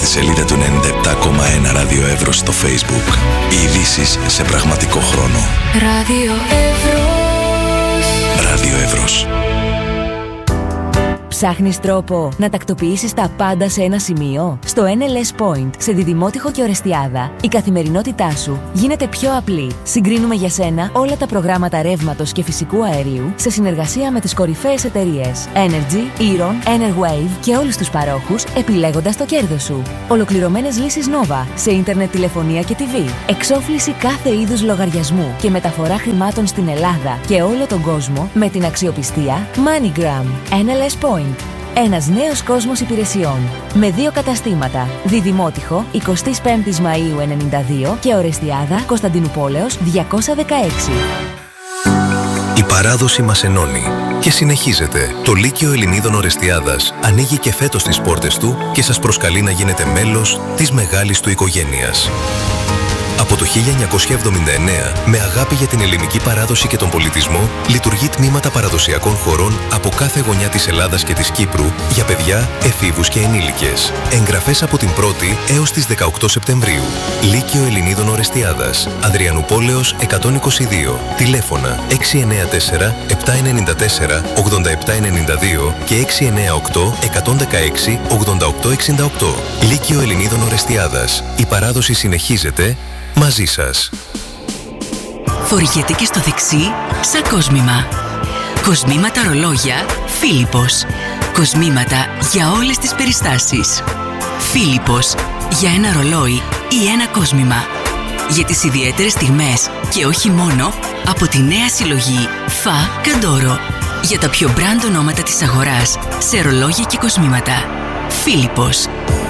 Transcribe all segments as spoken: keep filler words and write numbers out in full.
στη σελίδα του ενενήντα επτά κόμμα ένα Ράδιο Εύρος στο Facebook. Οι ειδήσεις σε πραγματικό χρόνο. Ράδιο Εύρος. Ράδιο Εύρος. Ψάχνεις τρόπο να τακτοποιήσεις τα πάντα σε ένα σημείο? Στο εν ελ ες Point, σε Διδημότυχο και Ορεστιάδα, η καθημερινότητά σου γίνεται πιο απλή. Συγκρίνουμε για σένα όλα τα προγράμματα ρεύματος και φυσικού αερίου σε συνεργασία με τις κορυφαίες εταιρείες Energy, Eron, Enerwave και όλους τους παρόχους, επιλέγοντας το κέρδος σου. Ολοκληρωμένες λύσεις Nova σε ίντερνετ, τηλεφωνία και τι βι. Εξόφληση κάθε είδους λογαριασμού και μεταφορά χρημάτων στην Ελλάδα και όλο τον κόσμο με την αξιοπιστία MoneyGram. εν ελ ες Point. Ένας νέος κόσμος υπηρεσιών. Με δύο καταστήματα. Διδημότυχο, εικοστή πέμπτη Μαΐου ενενήντα δύο και Ορεστιάδα, Κωνσταντινούπολεως διακόσια δεκαέξι. Η παράδοση μας ενώνει και συνεχίζεται. Το Λύκειο Ελληνίδων Ορεστιάδας ανοίγει και φέτος τις πόρτες του και σας προσκαλεί να γίνετε μέλος της μεγάλης του οικογένειας. Από το χίλια εννιακόσια εβδομήντα εννέα, με αγάπη για την ελληνική παράδοση και τον πολιτισμό, λειτουργεί τμήματα παραδοσιακών χορών από κάθε γωνιά της Ελλάδας και της Κύπρου για παιδιά, εφήβους και ενήλικες. Εγγραφές από την πρώτη έως τις δεκαοκτώ Σεπτεμβρίου. Λύκειο Ελληνίδων Ορεστιάδας, Αδριανουπόλεως εκατόν είκοσι δύο. Τηλέφωνα έξι εννέα τέσσερα επτά εννιά τέσσερα ογδόντα επτά ενενήντα δύο και έξι εννέα οκτώ εκατόν δεκαέξι ογδόντα οκτώ εξήντα οκτώ. Λύκειο Ελληνίδων Ορεστιάδας. Η παράδοση συνεχίζεται μαζί σας. Φοριέται και στο δεξί σαν κόσμημα. Κοσμήματα ρολόγια Φίλιππος. Κοσμήματα για όλες τις περιστάσεις. Φίλιππος. Για ένα ρολόι ή ένα κόσμημα. Για τις ιδιαίτερες στιγμές και όχι μόνο, από τη νέα συλλογή Φα Καντόρο. Για τα πιο μπραντ ονόματα της αγοράς σε ρολόγια και κοσμήματα. Φίλιππος.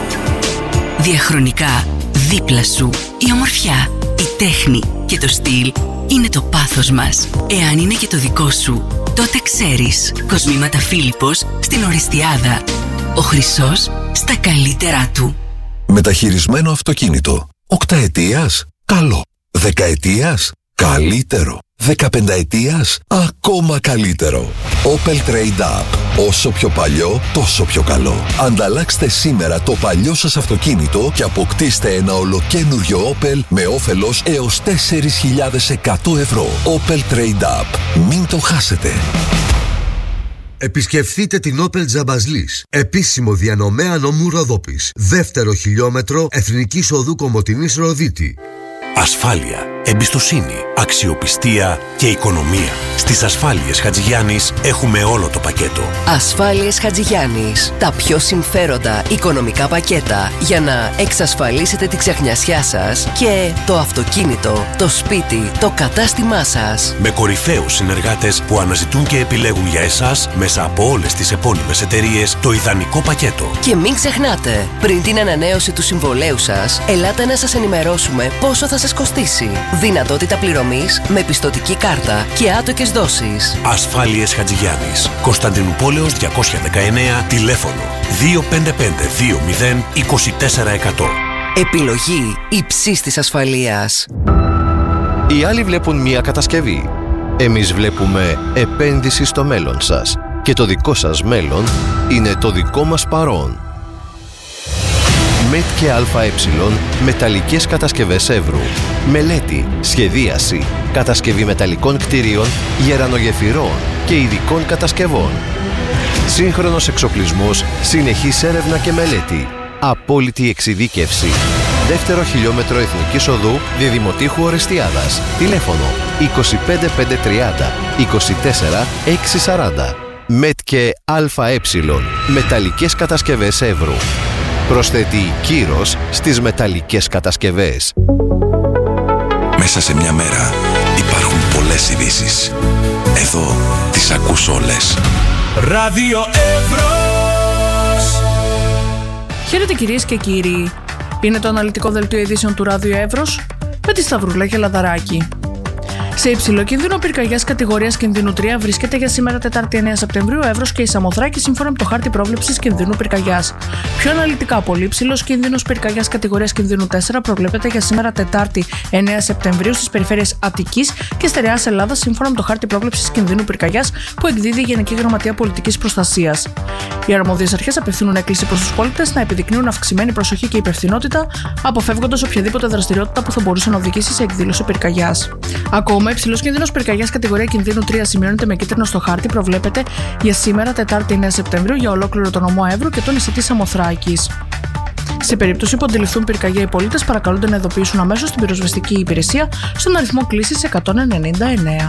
Διαχρονικά δίπλα σου. Η ομορφιά, η τέχνη και το στυλ είναι το πάθος μας. Εάν είναι και το δικό σου, τότε ξέρεις. Κοσμήματα Φίλιππος στην Ορεστιάδα. Ο χρυσός στα καλύτερά του. Μεταχειρισμένο αυτοκίνητο. Οκταετίας, καλό. Δεκαετίας, καλύτερο. Δεκαπενταετίας, ακόμα καλύτερο. Opel Trade Up. Όσο πιο παλιό, τόσο πιο καλό. Ανταλλάξτε σήμερα το παλιό σας αυτοκίνητο και αποκτήστε ένα ολοκένουργιο Opel με όφελος έως τέσσερις χιλιάδες εκατό ευρώ. Opel Trade Up. Μην το χάσετε. Επισκεφθείτε την Opel Τζαμπαζλής, επίσημο διανομέα νομού Ροδόπης. Δεύτερο χιλιόμετρο Εθνικής Οδού Κομοτηνής Ροδίτη. Ασφάλεια, εμπιστοσύνη, αξιοπιστία και οικονομία. Στις Ασφάλειες Χατζηγιάννης έχουμε όλο το πακέτο. Ασφάλειες Χατζηγιάννης. Τα πιο συμφέροντα οικονομικά πακέτα για να εξασφαλίσετε τη ξεχνιασιά σας και το αυτοκίνητο, το σπίτι, το κατάστημά σας. Με κορυφαίους συνεργάτες που αναζητούν και επιλέγουν για εσάς μέσα από όλες τις επώνυμες εταιρείες το ιδανικό πακέτο. Και μην ξεχνάτε, πριν την ανανέωση του συμβολέου σας, ελάτε να σας ενημερώσουμε πόσο θα σας κοστίσει. Δυνατότητα πληρωμής με πιστωτική κάρτα και άτοκες δόσεις. Ασφάλειες Χατζηγιάννης. Κωνσταντινούπολεως διακόσια δεκαεννέα. Τηλέφωνο δύο πέντε πέντε δύο μηδέν είκοσι τέσσερα εκατό. Επιλογή υψής της ασφαλείας. Οι άλλοι βλέπουν μία κατασκευή. Εμείς βλέπουμε επένδυση στο μέλλον σας. Και το δικό σας μέλλον είναι το δικό μας παρόν. ΜΕΤ και ΑΕ μεταλλικές κατασκευές Εύρου. Μελέτη, σχεδίαση, κατασκευή μεταλλικών κτίριων, γερανογεφυρών και ειδικών κατασκευών. Σύγχρονος εξοπλισμός, συνεχής έρευνα και μελέτη. Απόλυτη εξειδίκευση. Δεύτερο χιλιόμετρο Εθνικής Οδού Διδημοτύχου Ορεστιάδας. Τηλέφωνο είκοσι πέντε πεντακόσια τριάντα είκοσι τέσσερα εξακόσια σαράντα. ΜΕΤ και ΑΕ μεταλλικές κατασκευές Εύρου. Προσθέτει κύρος στις μεταλλικές κατασκευές. Μέσα σε μια μέρα υπάρχουν πολλές ειδήσεις. Εδώ τις ακούς όλες. Ράδιο Εύρος. Χαίρετε κυρίες και κύριοι. Είναι το αναλυτικό δελτίο ειδήσεων του Ράδιο Εύρος με τη Σταυρούλα και Λαδαράκη. Σε υψηλό κίνδυνο πυρκαγιάς κατηγορίας κινδύνου τρία βρίσκεται για σήμερα Τετάρτη εννέα Σεπτεμβρίου ο Εύρος και η Σαμοθράκη σύμφωνα με το χάρτη πρόβλεψης κινδύνου πυρκαγιάς. Πιο αναλυτικά, πολύ υψηλός κίνδυνος πυρκαγιάς κατηγορίας κινδύνου τέσσερα προβλέπεται για σήμερα Τετάρτη εννέα Σεπτεμβρίου στις περιφέρειες Αττικής και Στερεάς Ελλάδας σύμφωνα με το χάρτη πρόβλεψης κινδύνου πυρκαγιάς που εκδίδει η Γενική Γραμματεία Πολιτικής Προστασίας. Οι αρμόδιες αρχές απευθύνουν έκκληση προς τους πολίτες να επιδεικνύουν αυξημένη προσοχή και υπευθυνότητα, αποφεύγοντας οποιαδήποτε δραστηριότητα που θα μπορούσε να οδηγήσει σε εκδήλωση πυρκαγιάς. Ακόμα, υψηλός κίνδυνος πυρκαγιάς κατηγορία κινδύνου τρία σημειώνεται με κίτρινο στο χάρτη, προβλέπεται για σήμερα Τετάρτη εννέα Σεπτεμβρίου για ολόκληρο το νομό Εύρου και το νησί της Σαμοθράκης. Σε περίπτωση που αντιληφθούν πυρκαγιά, οι πολίτες παρακαλούνται να ειδοποιήσουν αμέσως την πυροσβεστική υπηρεσία στον αριθμό κλήσης εκατόν ενενήντα εννέα.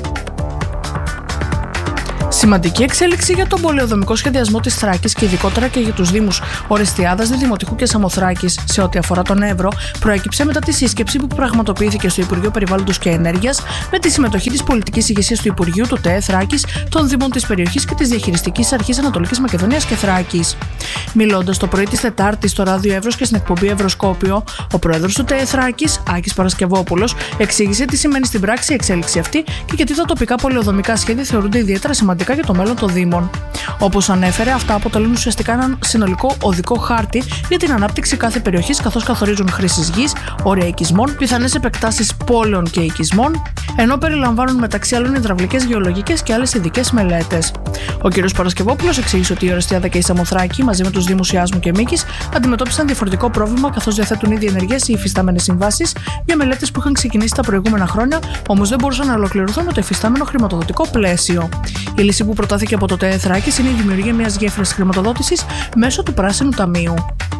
Σημαντική εξέλιξη για τον πολεοδομικό σχεδιασμό της Θράκης και ειδικότερα και για τους Δήμους Ορεστιάδας, Διδημοτικού και Σαμοθράκης σε ό,τι αφορά τον Εύρο προέκυψε μετά τη σύσκεψη που πραγματοποιήθηκε στο Υπουργείο Περιβάλλοντος και Ενέργειας με τη συμμετοχή της πολιτικής ηγεσίας του Υπουργείου, του ΤΕΕ Θράκης, των Δήμων της περιοχής και της Διαχειριστικής Αρχής Ανατολικής Μακεδονίας και Θράκης. Μιλώντας το πρωί της Τετάρτης στο ράδιο Εύρος και στην εκπομπή Ευρωσκόπιο, ο πρόεδρος του ΤΕΕ Θράκης, Άκης Παρασκευόπουλος, εξήγησε τι σημαίνει στην πράξη η εξέλιξη αυτή και γιατί τα τοπικά πολεοδομικά σχέδια θεωρούνται ιδιαίτερα σημαντικά για το μέλλον των Δήμων. Όπως ανέφερε, αυτά αποτελούν ουσιαστικά έναν συνολικό οδικό χάρτη για την ανάπτυξη κάθε περιοχής, καθώς καθορίζουν χρήσεις γης, όρια οικισμών, πιθανές επεκτάσεις πόλεων και οικισμών, ενώ περιλαμβάνουν μεταξύ άλλων υδραυλικές, γεωλογικές και άλλες ειδικές μελέτες. Ο κ. Παρασκευόπουλος εξήγησε ότι η Ορεστιάδα και η Σαμοθράκη, μαζί με τους Δήμους Ιάσμου και Μίκης, αντιμετώπισαν διαφορετικό πρόβλημα, καθώς διαθέτουν ήδη ενεργές ή υφιστάμενες συμβάσεις για μελέτες που είχαν ξεκινήσει τα προηγούμενα χρόνια, όμως δεν μπορούσαν να ολοκληρωθούν με το υφιστάμενο χρηματοδοτικό πλαίσιο. Η λύση που προτάθηκε από το ΤΕΕ Θράκης είναι η δημιουργία μιας γέφυρας χρηματοδότησης μέσω του Πράσινου Ταμείου.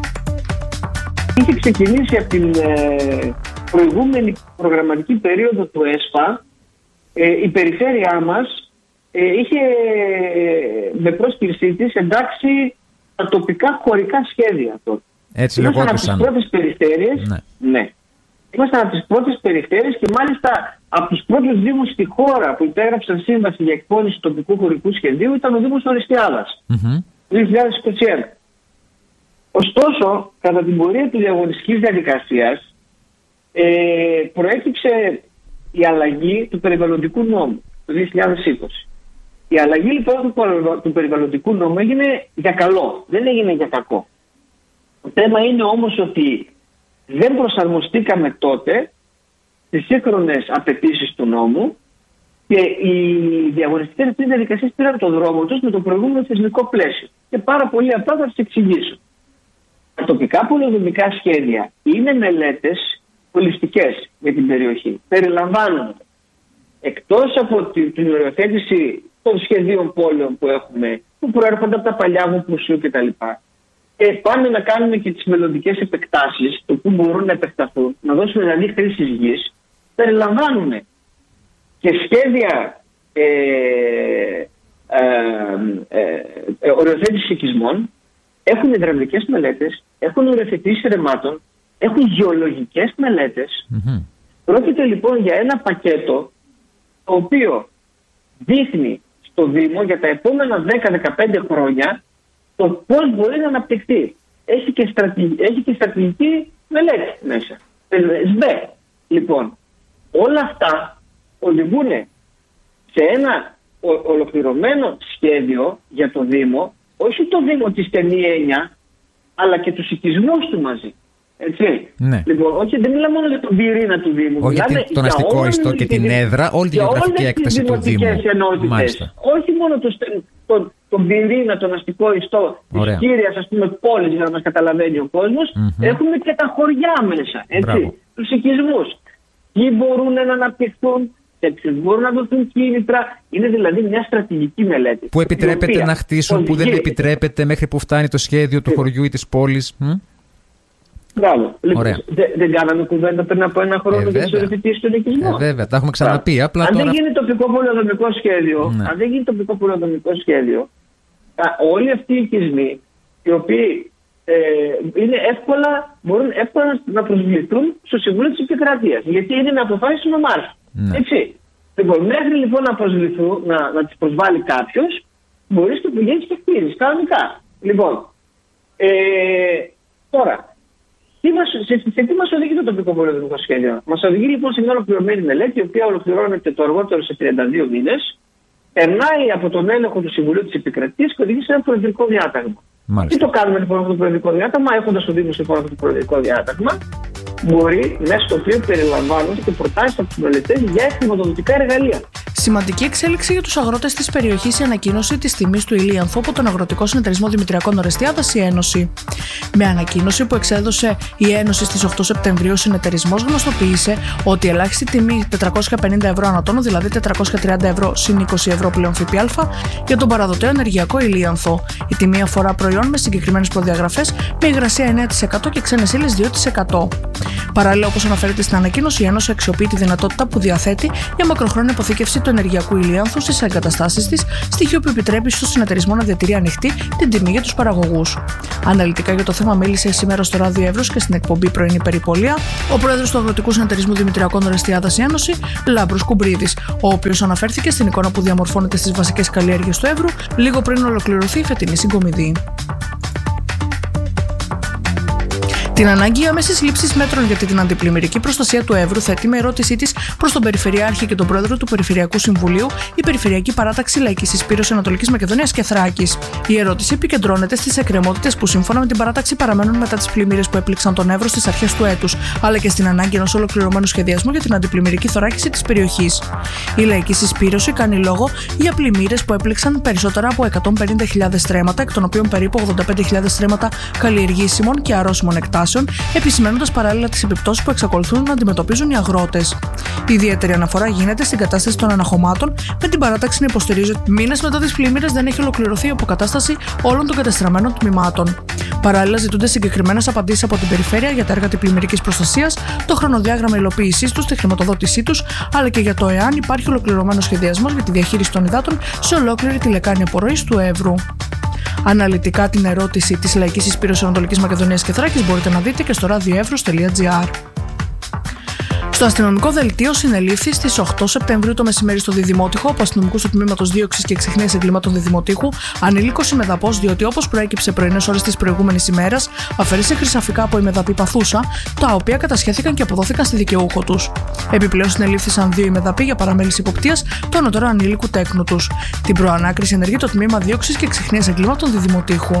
Είχε ξεκινήσει από την ε, προηγούμενη προγραμματική περίοδο του ΕΣΠΑ, ε, η περιφέρειά μας ε, είχε ε, με πρόσκλησή της εντάξει τα τοπικά χωρικά σχέδια τότε. Έτσι λεγόντουσαν. λεγόντουσαν. Από τις πρώτες περιφέρειες, ναι. ναι. Ήμασταν από τις πρώτες περιφέρειες και μάλιστα από τους πρώτους δήμους στη χώρα που υπέγραψαν σύμβαση για εκπόνηση τοπικού χωρικού σχεδίου ήταν ο Δήμος Ορεστιάδας, mm-hmm. το δύο χιλιάδες είκοσι ένα. Ωστόσο, κατά την πορεία της διαγωνιστικής διαδικασίας ε, προέκυψε η αλλαγή του περιβαλλοντικού νόμου το δύο χιλιάδες είκοσι. Η αλλαγή λοιπόν του, του περιβαλλοντικού νόμου έγινε για καλό, δεν έγινε για κακό. Το θέμα είναι όμως ότι δεν προσαρμοστήκαμε τότε στις σύγχρονες απαιτήσεις του νόμου και οι διαγωνιστικές αυτές διαδικασίες πήραν τον δρόμο τους με το προηγούμενο θεσμικό πλαίσιο. Και πάρα πολύ απλά θα σας εξηγήσω. Τα τοπικά πολεοδομικά σχέδια είναι μελέτες ολιστικές για την περιοχή. Περιλαμβάνουν εκτός από την οριοθέτηση των σχεδίων πόλεων που έχουμε, που προέρχονται από τα παλιά Βουπουσίου κτλ. Και πάμε να κάνουμε και τις μελλοντικές επεκτάσεις, το που μπορούν να επεκταθούν, να δώσουμε δηλαδή χρήσεις γης, περιλαμβάνουν και σχέδια ε, ε, ε, ε, οριοθέτησης οικισμών, έχουν υδραυλικές μελέτες, έχουν οριοθετήσεις ρεμάτων, έχουν γεωλογικές μελέτες. Mm-hmm. Πρόκειται λοιπόν για ένα πακέτο το οποίο δείχνει στο Δήμο για τα επόμενα δέκα με δεκαπέντε χρόνια το πώς μπορεί να αναπτυχθεί. Έχει και, στρατη... Έχει και στρατηγική μελέτη μέσα. ΣΒΕ. Λοιπόν, όλα αυτά οδηγούν σε ένα ο... ολοκληρωμένο σχέδιο για το Δήμο, όχι το Δήμο της στενή έννοια, αλλά και τους οικισμούς του μαζί. Έτσι. Ναι. Λοιπόν, όχι, δεν μιλάμε μόνο για τον πυρήνα του Δήμου. Όχι για τον αστικό ιστό και την έδρα, όλη τη γεωγραφική έκταση του Δήμου. Όχι μόνο το, το, τον πυρήνα, τον αστικό ιστό της κύριας ας πούμε πόλης, για να μας καταλαβαίνει ο κόσμος, mm-hmm. έχουμε και τα χωριά μέσα, έτσι, τους οικισμούς. Ποιοι μπορούν να αναπτυχθούν, σε ποιους μπορούν να δοθούν κίνητρα. Είναι δηλαδή μια στρατηγική μελέτη. Που επιτρέπεται να χτίσουν, οδηγεί. Που δεν επιτρέπεται μέχρι που φτάνει το σχέδιο του χωριού ή της πόλης. Hm? Μπράβο. Δεν, δεν κάναμε κουβέντα πριν από ένα χρόνο ε, για τις οριοθετήσεις των οικισμών. Ε, βέβαια, τα έχουμε ξαναπεί. Απλά αν τώρα... δεν γίνει τοπικό πολεοδομικό σχέδιο, ναι. αν δεν γίνει τοπικό πολεοδομικό σχέδιο, όλοι αυτοί οι οικισμοί, οι οποίοι ε, είναι εύκολα, μπορούν εύκολα να προσβληθούν στο Συμβούλιο της Επικρατείας. Γιατί είναι με αποφάσεις νομάρχη. Ναι. Έτσι. Λοιπόν, μέχρι λοιπόν να προσβληθούν, να, να τις προσβάλλει κάποιος, μπορείς και πηγαίνεις και χτίζεις κανονικά. Λοιπόν, ε, τώρα. Τι μας, σε, σε τι μας οδηγεί το τοπικό πολεοδομικό σχέδιο? Μας οδηγεί λοιπόν σε μια ολοκληρωμένη μελέτη, η οποία ολοκληρώνεται το αργότερο σε τριάντα δύο μήνες, περνάει από τον έλεγχο του Συμβουλίου της Επικρατείας και οδηγεί σε ένα προεδρικό διάταγμα. Μάλιστα. Τι το κάνουμε λοιπόν αυτό το προεδρικό διάταγμα? Έχοντας ο Δήμος λοιπόν αυτό το προεδρικό διάταγμα, μπορεί μέσα στο οποίο περιλαμβάνονται και προτάσεις από τους μελετές για χρηματοδοτικά εργαλεία. Σημαντική εξέλιξη για τους αγρότες της περιοχής η ανακοίνωση της τιμής του ηλίανθου από τον Αγροτικό Συνεταιρισμό Δημητριακών Ορεστιάδας, η Ένωση. Με ανακοίνωση που εξέδωσε η Ένωση στις οκτώ Σεπτεμβρίου, ο συνεταιρισμός γνωστοποίησε ότι η ελάχιστη τιμή τετρακόσια πενήντα ευρώ ανατόνο, δηλαδή τετρακόσια τριάντα ευρώ συν είκοσι ευρώ πλέον ΦΠΑ, για τον παραδοτέο ενεργειακό ηλίανθο. Η τιμή αφορά προϊόν με συγκεκριμένες προδιαγραφές, με υγρασία εννέα τοις εκατό και ξένες ύλες δύο τοις εκατό. Παράλληλα, όπως αναφέρεται στην ανακοίνωση, η Ένωση αξιοποιεί τη δυνατότητα που διαθέτει για μακροχρόνια αποθήκευση του ενεργειακού ηλίανθου στις εγκαταστάσεις της, στοιχείο που επιτρέπει στο συνεταιρισμό να διατηρεί ανοιχτή την τιμή για τους παραγωγούς. Αναλυτικά για το θέμα μίλησε σήμερα στο Ράδιο Εύρος και στην εκπομπή Πρωινή Περιπολία ο πρόεδρος του Αγροτικού Συνεταιρισμού Δημητριακών Ορεστιάδας, η Ένωση, Λάμπρος Κουμπρίδης, ο οποίος αναφέρθηκε στην εικόνα που διαμορφώνεται στις βασικές καλλιέργειες του Εύρου λίγο πριν ολοκληρωθεί η φετινή συγκομιδή. Την ανάγκη άμεσης λήψης μέτρων για την αντιπλημμυρική προστασία του Εύρου θέτει με ερώτησή της προς τον Περιφερειάρχη και τον Πρόεδρο του Περιφερειακού Συμβουλίου η Περιφερειακή Παράταξη Λαϊκής Συσπήρωσης Ανατολικής Μακεδονίας και Θράκης. Η ερώτηση επικεντρώνεται στις εκκρεμότητες που σύμφωνα με την παράταξη παραμένουν μετά τις πλημμύρες που έπληξαν τον Εύρο στις αρχές του έτους, αλλά και στην ανάγκη ενός ολοκληρωμένου σχεδιασμού για την αντιπλημμυρική θωράκιση της περιοχής. Η Λαϊκή Συσπήρωση κάνει λόγο για πλημμύρες που έπληξαν περισσότερα από εκατόν πενήντα χιλιάδες στρέμματα, εκ των οποίων περίπου ογδόντα πέντε χιλιάδες στρέμματα καλλιεργήσιμων και αρρώσιμων εκτάσεων, επισημαίνοντας παράλληλα τις επιπτώσεις που εξακολουθούν να αντιμετωπίζουν οι αγρότες. Η ιδιαίτερη αναφορά γίνεται στην κατάσταση των αναχωμάτων, με την παράταξη να υποστηρίζει ότι μήνες μετά τις πλημμύρες δεν έχει ολοκληρωθεί η αποκατάσταση όλων των κατεστραμμένων τμήματων. Παράλληλα, ζητούνται συγκεκριμένες απαντήσεις από την Περιφέρεια για τα έργα αντιπλημμυρικής προστασίας, το χρονοδιάγραμμα υλοποίησής τους, τη χρηματοδότησή τους, αλλά και για το εάν υπάρχει ολοκληρωμένος σχεδιασμός για τη διαχείριση των υδάτων σε ολόκληρη τη λεκάνη απορροής του Εύρου. Αναλυτικά την ερώτηση της Λαϊκής Συσπήρωσης Ανατολικής Μακεδονίας και Θράκης μπορείτε να δείτε και στο ραδιοεύρος τελεία τζι άρ. Στο αστυνομικό δελτίο συνελήφθη στις οκτώ Σεπτεμβρίου το μεσημέρι στο Διδημότυχο από αστυνομικούς του Τμήματος Δίωξης και Εξιχνίας Εγκλημάτων Διδημοτήχου ανήλικος ημεδαπός, διότι όπως προέκυψε πρωινές ώρες της προηγούμενης ημέρας αφαίρεσε χρυσαφικά από ημεδαπή παθούσα, τα οποία κατασχέθηκαν και αποδόθηκαν στη δικαιούχο τους. Επιπλέον συνελήφθησαν δύο ημεδαποί για παραμέληση υποπτίας του ανωτέρου ανήλικου τέκνου τους. Την προανάκριση ενεργεί το Τμήμα Δίωξης και Εξιχνίας Εγκλημάτων Διδημοτήχου.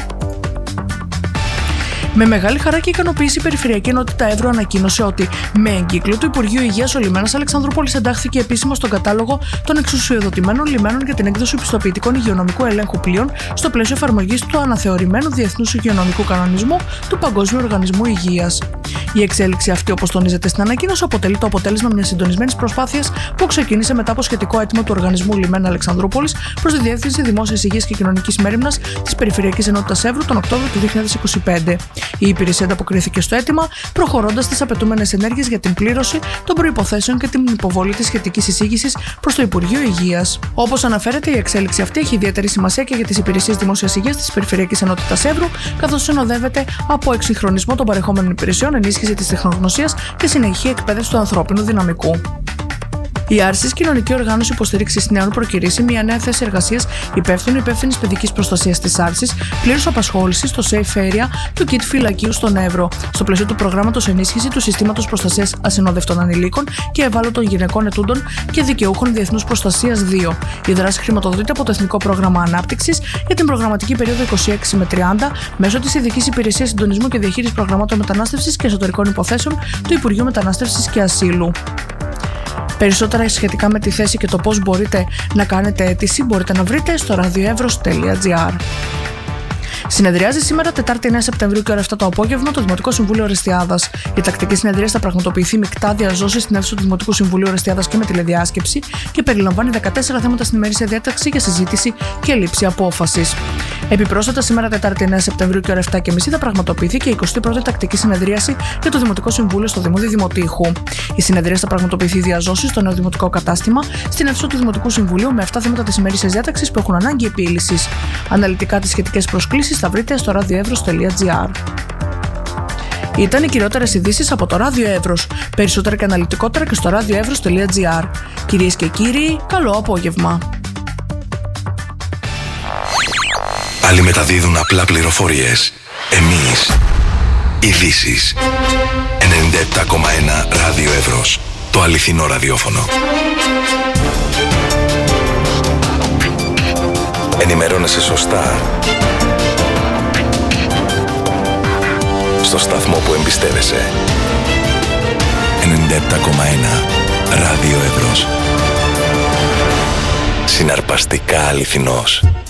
Με μεγάλη χαρά και ικανοποίηση, η Περιφερειακή Ενότητα Εύρου ανακοίνωσε ότι με εγκύκλιο του Υπουργείου Υγείας ο λιμένας Αλεξανδρούπολης εντάχθηκε επίσημα στον κατάλογο των εξουσιοδοτημένων λιμένων για την έκδοση πιστοποιητικών υγειονομικού ελέγχου πλοίων στο πλαίσιο εφαρμογής του αναθεωρημένου Διεθνούς Υγειονομικού Κανονισμού του Παγκόσμιου Οργανισμού Υγείας. Η εξέλιξη αυτή, όπως τονίζεται στην ανακοίνωση, αποτελεί το αποτέλεσμα μιας συντονισμένης προσπάθειας που ξεκίνησε μετά από σχετικό αίτημα του Οργανισμού Λιμένα Αλεξανδρούπολης προς τη Διεύθυνση Δημόσιας Υγείας και Κοινωνικής Μέριμνας της Περιφερειακής Ενότητας Εύρου τον Οκτώβριο του δύο χιλιάδες είκοσι πέντε. Η υπηρεσία ανταποκρίθηκε στο αίτημα, προχωρώντας τις απαιτούμενες ενέργειες για την πλήρωση των προϋποθέσεων και την υποβολή της σχετικής εισήγησης προς το Υπουργείο Υγείας. Όπως αναφέρεται, η εξέλιξη αυτή έχει ιδιαίτερη σημασία και για τις υπηρεσίες δημόσιας υγείας της Περιφερειακής Ενότητας Εύρου, καθώς συνοδεύεται από εξυγχρονισμό των παρεχόμενων υπηρεσιών, ενίσχυση της τεχνογνωσίας και συνεχή εκπαίδευση του ανθρώπινου δυναμικού. Η Άρσης Κοινωνική Οργάνωση Υποστήριξης Νέων προκηρύσσει μια νέα θέση εργασίας υπεύθυνου υπεύθυνης παιδικής προστασίας της Άρσης, πλήρους απασχόλησης στο Safe Area του ΚΙΤ Φυλακίου στον Εύρο, στο πλαίσιο του προγράμματος ενίσχυση του συστήματος προστασίας ασυνόδευτων ανηλίκων και ευάλωτων γυναικών ετούντων και δικαιούχων διεθνούς προστασίας δύο. Η δράση χρηματοδοτείται από το Εθνικό Πρόγραμμα Ανάπτυξης για την προγραμματική περίοδο είκοσι έξι με τριάντα μέσω της Ειδικής Υπηρεσίας Συντονισμού και Διαχείρισης Προγραμμάτων Μετανάστευσης και Εσωτερικών Υποθέσεων του Υπουργείου Μετανάστευσης και Ασύλου. Περισσότερα σχετικά με τη θέση και το πώς μπορείτε να κάνετε αίτηση μπορείτε να βρείτε στο ραδιοεύρος τελεία τζι άρ. Συνεδριάζει σήμερα Τετάρτη εννέα Σεπτεμβρίου και ώρα επτά το απόγευμα το Δημοτικό Συμβούλιο Ορεστιάδας. Η τακτική συνεδρία θα πραγματοποιηθεί μεικτά διαζώσει στην αίθουσα του Δημοτικού Συμβουλίου Ορεστιάδας και με τηλεδιάσκεψη και περιλαμβάνει δεκατέσσερα θέματα στην ημερήσια διάταξη για συζήτηση και λήψη απόφασης. Επιπρόσθετα, σήμερα Τετάρτη εννέα Σεπτεμβρίου και ώρα επτά και μισή θα πραγματοποιηθεί και η εικοστή πρώτη τακτική συνεδρίαση για το Δημοτικό Συμβούλιο στο Δήμο Διδημοτήχου. Η συνεδρία θα πραγματοποιηθεί διαζώσει στο νέο Δημοτικό Κατάστημα στην αίθουσα του Δημοτικού Συμβουλίου με επτά θέματα της ημερήσιας διάταξης που έχουν ανάγκη επίλυσης. Αναλυτικά τις σχετικές προσκλήσεις θα βρείτε στο ραδιοεύρος τελεία τζι άρ. Ήταν οι κυριότερες ειδήσεις από το Ράδιο Εύρος. Περισσότερα και αναλυτικότερα και στο ραδιοεύρος τελεία τζι άρ. Κυρίες και κύριοι, καλό απόγευμα. Άλλοι μεταδίδουν απλά πληροφορίες. Εμείς Ειδήσεις. ενενήντα επτά κόμμα ένα Ράδιο Εύρος. Το αληθινό ραδιόφωνο. Ενημερώνεσαι σωστά στο σταθμό που εμπιστεύεσαι. ενενήντα επτά κόμμα ένα Ράδιο Εύρος. Συναρπαστικά αληθινός.